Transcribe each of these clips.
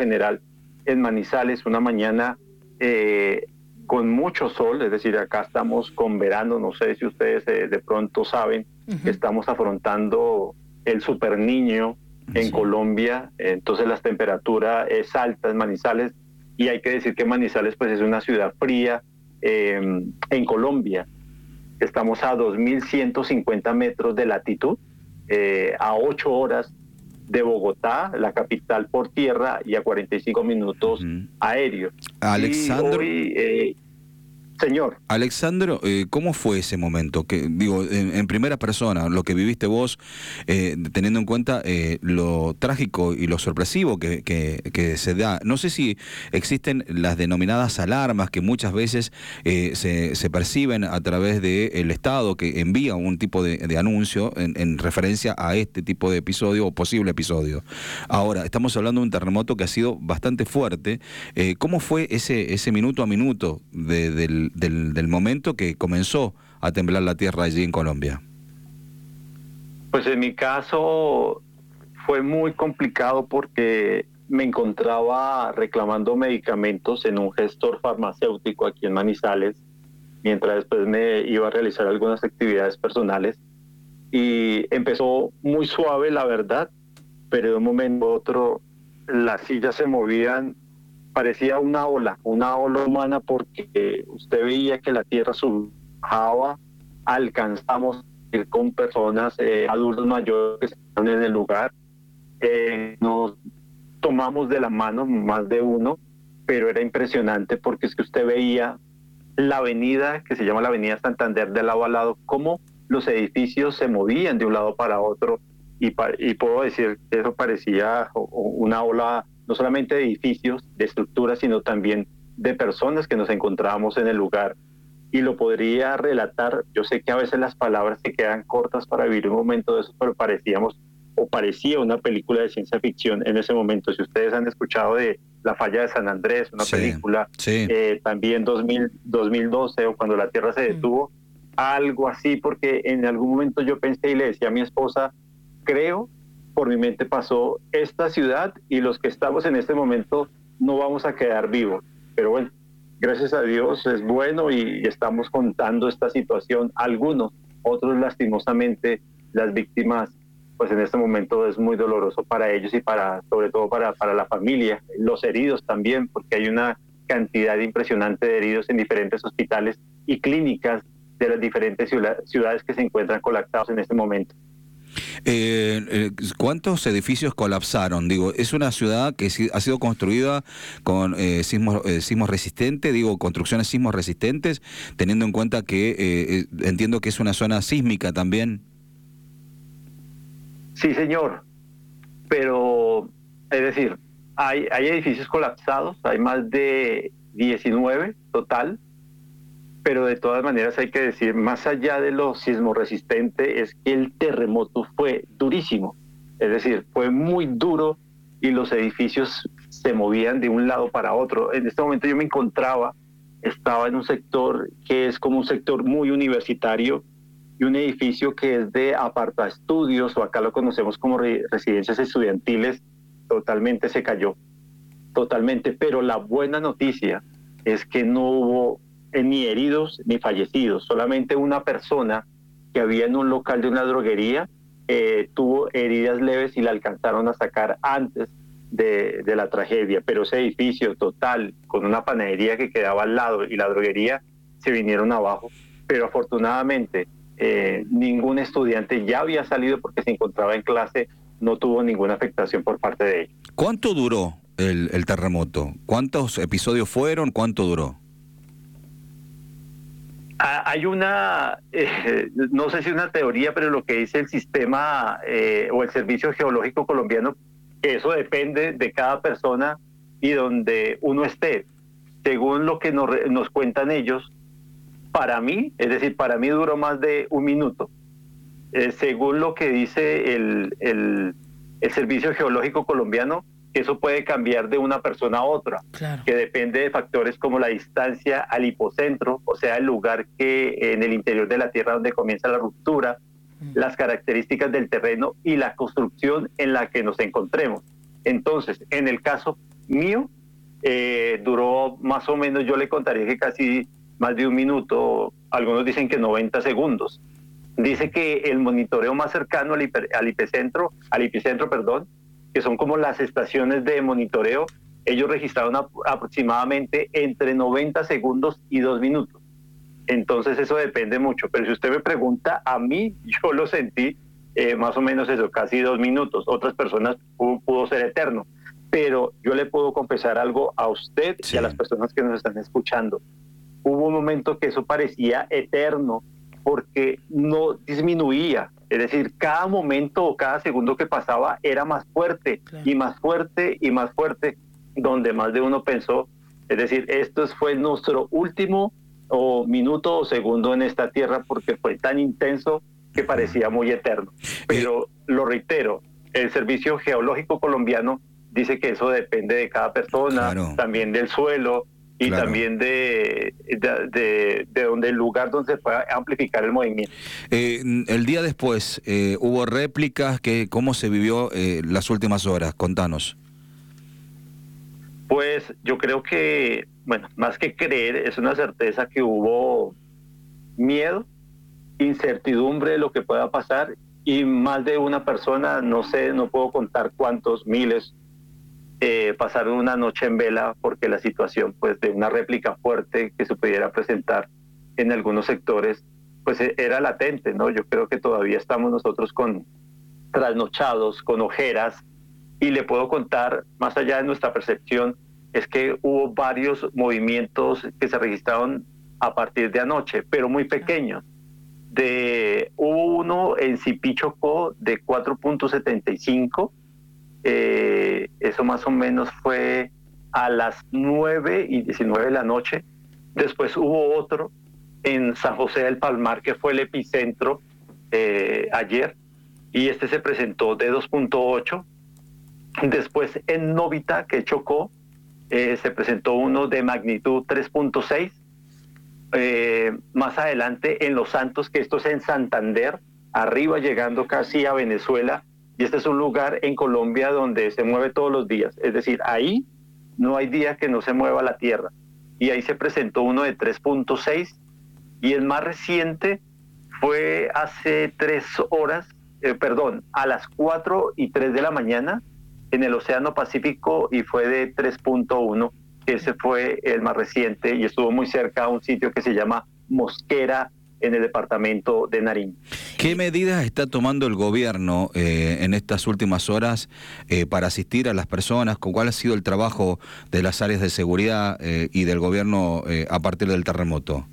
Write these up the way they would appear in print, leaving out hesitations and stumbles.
general en Manizales, una mañana con mucho sol, es decir, acá estamos con verano, no sé si ustedes de pronto saben que estamos afrontando el Super Niño en Colombia, entonces la temperatura es alta en Manizales, y hay que decir que Manizales pues es una ciudad fría en Colombia. Estamos a 2.150 metros de latitud, a 8 horas de Bogotá, la capital, por tierra, y a 45 minutos aéreos. Alexandro, Y hoy, señor. Alexandro, ¿cómo fue ese momento? Que digo, en primera persona, lo que viviste vos, teniendo en cuenta lo trágico y lo sorpresivo que se da. No sé si existen las denominadas alarmas que muchas veces se perciben a través del Estado, que envía un tipo de anuncio en referencia a este tipo de episodio o posible episodio. Ahora, estamos hablando de un terremoto que ha sido bastante fuerte. ¿Cómo fue ese minuto a minuto del momento que comenzó a temblar la tierra allí en Colombia? Pues en mi caso fue muy complicado porque me encontraba reclamando medicamentos en un gestor farmacéutico aquí en Manizales, mientras después me iba a realizar algunas actividades personales, y empezó muy suave, la verdad, pero de un momento a otro las sillas se movían, parecía una ola humana, porque usted veía que la tierra subía, alcanzamos a ir con personas, adultos mayores que estaban en el lugar, nos tomamos de la mano más de uno, pero era impresionante porque es que usted veía la avenida que se llama la Avenida Santander de lado a lado, cómo los edificios se movían de un lado para otro, y puedo decir que eso parecía una ola, no solamente de edificios, de estructuras, sino también de personas que nos encontrábamos en el lugar. Y lo podría relatar, yo sé que a veces las palabras se quedan cortas para vivir un momento de eso, pero parecía una película de ciencia ficción en ese momento. Si ustedes han escuchado de La Falla de San Andrés, una película, también 2012, o Cuando la Tierra se detuvo, algo así, porque en algún momento yo pensé y le decía a mi esposa, creo, por mi mente pasó, esta ciudad y los que estamos en este momento no vamos a quedar vivos. Pero bueno, gracias a Dios es bueno y estamos contando esta situación. Algunos, otros lastimosamente, las víctimas, pues en este momento es muy doloroso para ellos y sobre todo para la familia. Los heridos también, porque hay una cantidad impresionante de heridos en diferentes hospitales y clínicas de las diferentes ciudades que se encuentran colapsados en este momento. ¿Cuántos edificios colapsaron? Digo, es una ciudad que ha sido construida con sismos resistentes, construcciones sismos resistentes, teniendo en cuenta que entiendo que es una zona sísmica también. Sí, señor, pero es decir, hay edificios colapsados, hay más de 19 total, pero de todas maneras hay que decir, más allá de lo sismorresistente, es que el terremoto fue durísimo, es decir, fue muy duro y los edificios se movían de un lado para otro. En este momento yo estaba en un sector que es como un sector muy universitario, y un edificio que es de apartaestudios, o acá lo conocemos como residencias estudiantiles, totalmente se cayó, totalmente. Pero la buena noticia es que no hubo ni heridos ni fallecidos, solamente una persona que había en un local de una droguería tuvo heridas leves y la alcanzaron a sacar antes de la tragedia, pero ese edificio total, con una panadería que quedaba al lado y la droguería, se vinieron abajo. Pero afortunadamente ningún estudiante ya había salido porque se encontraba en clase, no tuvo ninguna afectación por parte de ellos. ¿Cuánto duró el terremoto? ¿Cuántos episodios fueron? ¿Cuánto duró? Hay una, no sé si una teoría, pero lo que dice el sistema o el Servicio Geológico Colombiano, que eso depende de cada persona y donde uno esté. Según lo que nos cuentan ellos, para mí, es decir, para mí duró más de un minuto. Según lo que dice el Servicio Geológico Colombiano, que eso puede cambiar de una persona a otra, que depende de factores como la distancia al hipocentro, o sea, el lugar que en el interior de la Tierra donde comienza la ruptura, las características del terreno y la construcción en la que nos encontremos. Entonces, en el caso mío duró más o menos, yo le contaría que casi más de un minuto, algunos dicen que 90 segundos. Dice que el monitoreo más cercano al epicentro, perdón, que son como las estaciones de monitoreo, ellos registraron aproximadamente entre 90 segundos y 2 minutos. Entonces eso depende mucho, pero si usted me pregunta, a mí yo lo sentí más o menos eso, casi 2 minutos. Otras personas pudo ser eterno, pero yo le puedo confesar algo a usted y a las personas que nos están escuchando. Hubo un momento que eso parecía eterno porque no disminuía, es decir, cada momento o cada segundo que pasaba era más fuerte, claro, y más fuerte y más fuerte, donde más de uno pensó, es decir, esto fue nuestro último minuto o segundo en esta tierra porque fue tan intenso que parecía muy eterno. Pero lo reitero, el Servicio Geológico Colombiano dice que eso depende de cada persona, claro, también del suelo y claro, también de donde el lugar donde se pueda amplificar el movimiento. El día después, ¿hubo réplicas? ¿Cómo se vivió las últimas horas? Contanos. Pues yo creo que, bueno, más que creer, es una certeza que hubo miedo, incertidumbre de lo que pueda pasar, y más de una persona, no sé, no puedo contar cuántos miles, pasaron una noche en vela porque la situación pues de una réplica fuerte que se pudiera presentar en algunos sectores pues era latente, ¿no? Yo creo que todavía estamos nosotros trasnochados, con ojeras, y le puedo contar, más allá de nuestra percepción, es que hubo varios movimientos que se registraron a partir de anoche, pero muy pequeños. Hubo uno en Sipí, Chocó, de 4.75, eso más o menos fue a las 9:19 de la noche. Después hubo otro en San José del Palmar, que fue el epicentro ayer, y este se presentó de 2.8. Después en Novita, que Chocó, se presentó uno de magnitud 3.6. Más adelante en Los Santos, que esto es en Santander, arriba llegando casi a Venezuela, y este es un lugar en Colombia donde se mueve todos los días, es decir, ahí no hay día que no se mueva la tierra, y ahí se presentó uno de 3.6, y el más reciente fue hace 3 horas, a las 4:03 de la mañana, en el Océano Pacífico, y fue de 3.1, que ese fue el más reciente, y estuvo muy cerca a un sitio que se llama Mosquera, en el departamento de Nariño. ¿Qué medidas está tomando el gobierno en estas últimas horas para asistir a las personas? ¿Cuál ha sido el trabajo de las áreas de seguridad y del gobierno a partir del terremoto?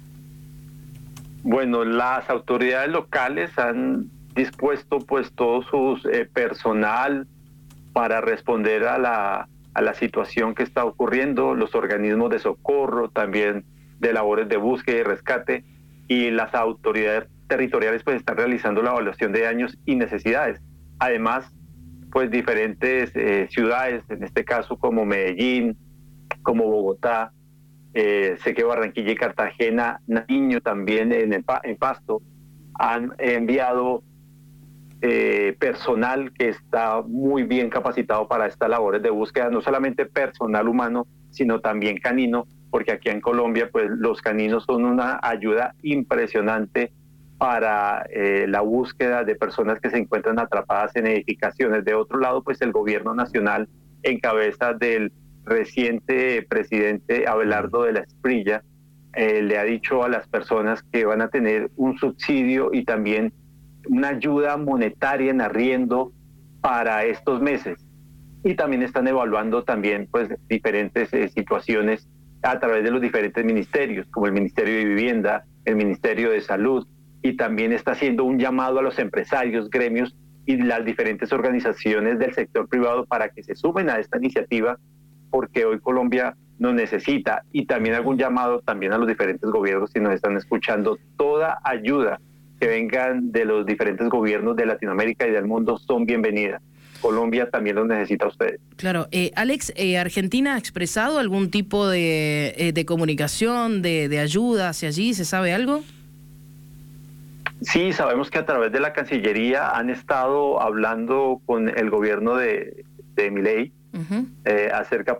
Bueno, las autoridades locales han dispuesto pues todo su personal para responder a la situación que está ocurriendo, los organismos de socorro, también de labores de búsqueda y rescate, y las autoridades territoriales pues están realizando la evaluación de daños y necesidades. Además, pues diferentes ciudades, en este caso como Medellín, como Bogotá, sé que Barranquilla y Cartagena, Nariño también en Pasto, han enviado personal que está muy bien capacitado para estas labores de búsqueda, no solamente personal humano, sino también canino, porque aquí en Colombia pues los caninos son una ayuda impresionante para la búsqueda de personas que se encuentran atrapadas en edificaciones. De otro lado, pues el gobierno nacional, en cabeza del reciente presidente Abelardo de la Esprilla, le ha dicho a las personas que van a tener un subsidio y también una ayuda monetaria en arriendo para estos meses, y también están evaluando también pues diferentes situaciones a través de los diferentes ministerios, como el Ministerio de Vivienda, el Ministerio de Salud, y también está haciendo un llamado a los empresarios, gremios y las diferentes organizaciones del sector privado para que se sumen a esta iniciativa, porque hoy Colombia nos necesita, y también algún llamado también a los diferentes gobiernos, si nos están escuchando, toda ayuda que vengan de los diferentes gobiernos de Latinoamérica y del mundo son bienvenidas. Colombia también los necesita a ustedes. Claro. Alex, ¿Argentina ha expresado algún tipo de comunicación, de ayuda hacia allí? ¿Se sabe algo? Sí, sabemos que a través de la Cancillería han estado hablando con el gobierno de Milei, Ujú. acerca